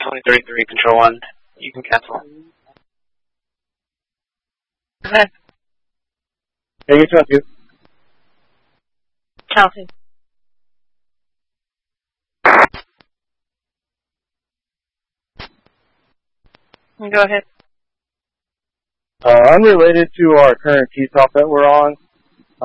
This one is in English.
2033, Control 1. You can cancel. Go ahead. Hey, you talk to. Chelsea. Go ahead. Unrelated to our current TSOP that we're on,